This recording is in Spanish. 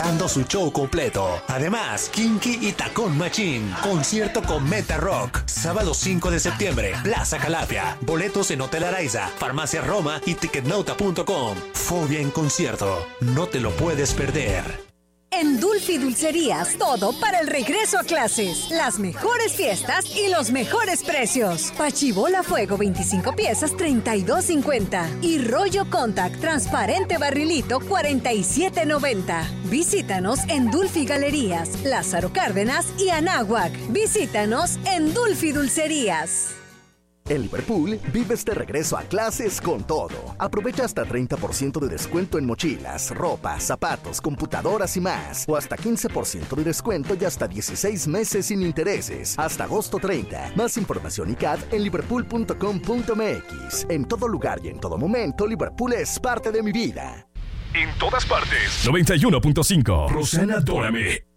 dando su show completo. Además, Kinky y Tacón Machín. Concierto con Meta Rock. Sábado 5 de septiembre, Plaza Calafia. Boletos en Hotel Araiza, Farmacia Roma y Ticketnota.com. Fobia en concierto. No te lo puedes perder. En Dulfi Dulcerías, todo para el regreso a clases. Las mejores fiestas y los mejores precios. Pachibola Fuego 25 piezas 32.50 y rollo Contact transparente barrilito 47.90. Visítanos en Dulfi Galerías, Lázaro Cárdenas y Anáhuac. Visítanos en Dulfi Dulcerías. En Liverpool, vives de regreso a clases con todo. Aprovecha hasta 30% de descuento en mochilas, ropa, zapatos, computadoras y más. O hasta 15% de descuento y hasta 16 meses sin intereses. Hasta agosto 30. Más información y CAD en liverpool.com.mx. En todo lugar y en todo momento, Liverpool es parte de mi vida. En todas partes. 91.5. Rosana Dórame.